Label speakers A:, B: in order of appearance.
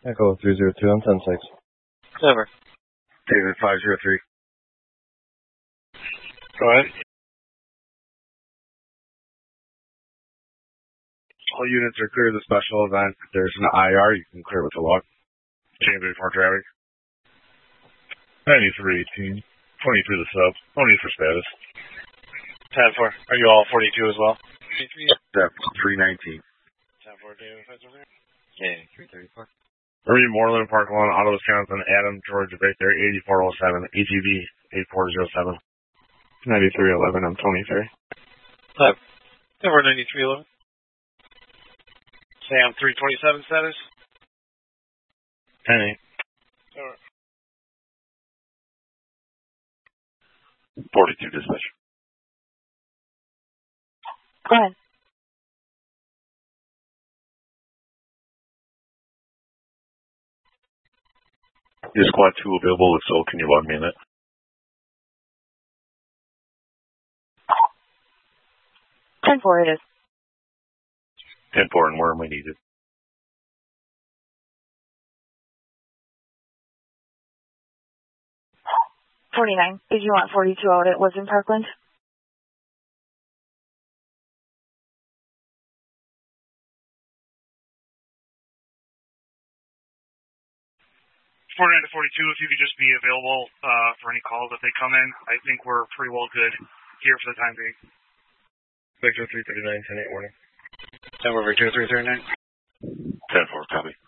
A: Echo 302 on 10-6.
B: Over.
C: David 503.
B: Go ahead.
C: All units are clear of the special event. If there's an IR, you can clear with the log. James 84 traffic.
D: 9318. 23 the sub. No need for status.
B: 10-4. Are you all 42 as well?
C: 319.
B: 10-4, David 503.
A: Okay, 334.
C: Marine Moreland, Park Lawn, Auto, Wisconsin, Adam, Georgia, Victor, 8407, ATV 8407.
A: 9311 on 23.
B: 9311. Sam 327 status.
A: 10-8.
D: 42 dispatch.
E: Go ahead.
D: Is squad 2 available? If so, can you log me in it?
E: 10-4 it is.
D: 10-4, and where am I needed?
E: 49. Did you want 42 out at Woodson Parkland?
F: 49 to 42, if you could just be available for any calls that they come in. I think we're pretty well good here for the time being.
A: Victor 339, 10-8 warning.
B: 10-4, Victor 339.
D: 10-4, copy.